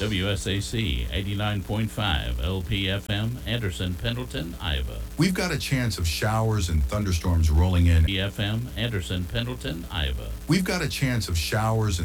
WSAC 89.5 LPFM, Anderson, Pendleton, Iowa. We've got a chance of showers and thunderstorms rolling in. EFM, Anderson, Pendleton, Iowa. We've got a chance of showers and